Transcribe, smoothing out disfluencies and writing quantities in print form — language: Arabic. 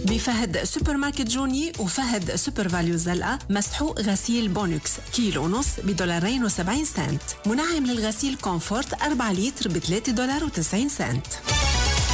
بفهد سوبر ماركت جوني وفهد سوبر فاليو زلقة مسحوق غسيل بونكس كيلو ونص $2.70. منعم للغسيل كومفورت 4 لتر $3.90.